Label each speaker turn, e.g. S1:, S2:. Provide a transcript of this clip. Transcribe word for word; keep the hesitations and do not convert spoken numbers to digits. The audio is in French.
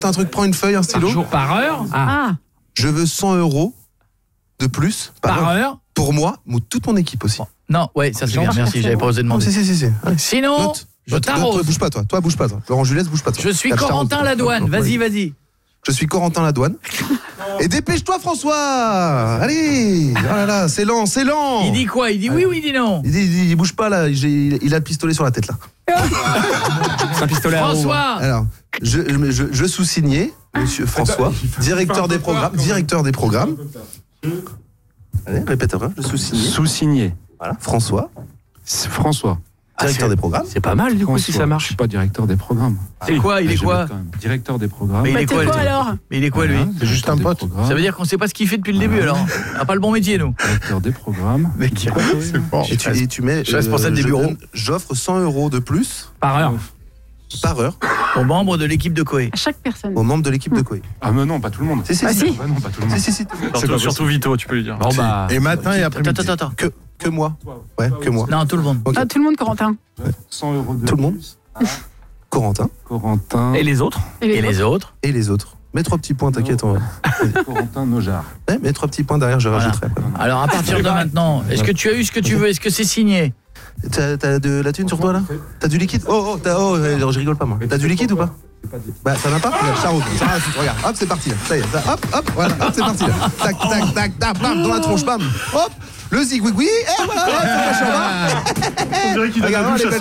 S1: T'as un truc, prends une feuille, un stylo.
S2: Par jour, par heure.
S3: Ah.
S1: Je veux cent euros de plus par,
S2: Par
S1: heure.
S2: heure.
S1: Pour moi, ou toute mon équipe aussi.
S2: Non, ouais, ça c'est bien, merci, j'avais pas osé
S1: Non,
S2: demander.
S1: si, si, si, si. Allez.
S2: Sinon,
S1: Note.
S2: je
S1: Note, note,
S2: t'arrose.
S1: toi, bouge pas, toi. Toi, bouge pas, toi. Laurent Juliès, bouge pas, toi.
S2: Je suis
S1: Là, t'arrose,
S2: Corentin
S1: toi.
S2: Ladouane, vas-y, vas-y.
S1: Je suis Corentin Ladouane. Et dépêche-toi, François. Allez. Oh là là, c'est lent, c'est lent.
S2: Il dit quoi? Il dit oui ou il dit non?
S1: Il dit, il, dit, il bouge pas là, j'ai- il a le pistolet sur la tête là.
S4: C'est un pistolet à eau.
S2: François.
S1: Alors, je, je, je sous-signais, monsieur François, directeur des programmes, directeur des programmes. Allez, répète après, je sous-signais.
S4: Sous-signé.
S1: Voilà, François,
S4: C'est François.
S1: directeur des programmes.
S5: C'est pas mal du coup si
S4: François.
S5: ça
S4: Je
S5: marche.
S4: suis pas directeur des programmes.
S2: C'est quoi? Il
S4: Mais
S2: est
S4: je vais
S2: quoi?
S4: mettre quand même directeur des programmes.
S2: Mais il
S3: Bah,
S2: est
S3: t'es
S2: quoi,
S3: quoi
S2: lui
S3: alors?
S2: Mais il est quoi lui?
S4: Voilà,
S6: C'est juste un
S4: directeur des
S6: pote.
S4: programmes.
S2: Ça veut dire qu'on sait pas ce qu'il fait depuis le début alors. On n'a pas le bon métier nous.
S4: Directeur des programmes.
S2: Mais qui-
S6: C'est fort.
S1: Et tu, et tu mets.
S2: je suis responsable des
S1: je
S2: bureaux.
S1: donne- J'offre cent euros de plus
S2: Par heure.
S1: par heure
S2: Aux membres de l'équipe de Coé.
S3: À chaque personne.
S1: aux membres de l'équipe de Coé.
S4: Ah mais non, pas tout le monde.
S1: Si, si,
S3: Ah,
S1: si.
S3: si.
S4: Ah non, pas tout le monde.
S1: Si, si, si.
S7: Surtout, surtout Vito, tu peux lui dire.
S5: Bon bah.
S6: Et matin et après-midi.
S2: Attends, attends, attends.
S1: Que, que moi. Ouais, que moi.
S2: Non, tout le monde.
S1: Ok.
S3: Ah, tout le monde, Corentin.
S4: cent euros de
S1: Tout le monde.
S4: plus.
S1: Corentin
S4: Corentin.
S5: Et les autres?
S3: Et
S2: Et les autres?
S1: et les autres. Mets trois petits points, t'inquiète. on va-
S4: Corentin Nojar.
S1: Ouais, mets trois petits points derrière, je
S2: Voilà.
S1: rajouterai après.
S2: Alors à partir de maintenant, est-ce que tu as eu ce que tu veux? Est-ce que c'est signé?
S1: T'as t'as de la thune sur toi là? T'as du liquide? Oh, oh, t'as, oh, euh, je rigole pas moi. T'as du liquide ou pas? Bah, t'en as pas? Regarde, ça roule, ça roule, regarde, hop, c'est parti là. Ça y est, ça- hop, hop, voilà, hop, c'est parti là. Tac, tac, tac, tac, bam, dans la tronche, bam, hop, le zigouigoui, et voilà, hop, c'est la chambre.
S7: On dirait qu'il a
S1: Regarde,
S7: la douche
S1: les
S7: à
S1: belles